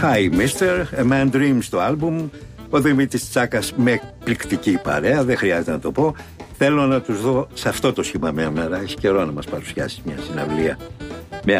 Hi Mister, A Man Dreams το άλμπουμ. Ο Δημήτρης Τσάκας με εκπληκτική παρέα, δεν χρειάζεται να το πω. Θέλω να τους δω σε αυτό το σχήμα μια μέρα. Έχει καιρό να μας παρουσιάσει μια συναυλία.